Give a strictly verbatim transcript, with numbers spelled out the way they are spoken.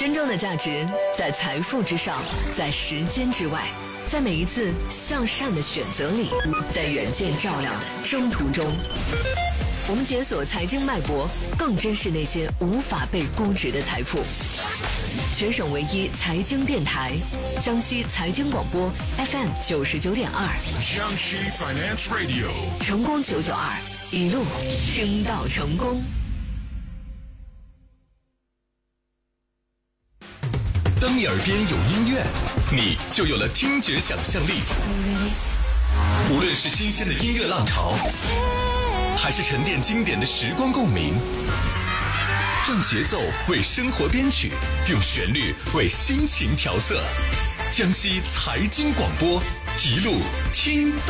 真正的价值在财富之上，在时间之外，在每一次向善的选择里，在远见照亮的征途中。我们解锁财经脉搏，更珍视那些无法被估值的财富。全省唯一财经电台，江西财经广播 F M 九十九点二， 江西 Finance Radio， 成功九九二，一路听到成功。 当你耳边有音乐，你就有了听觉想象力。无论是新鲜的音乐浪潮，还是沉淀经典的时光共鸣，让节奏为生活编曲，用旋律为心情调色。江西财经广播，一路听到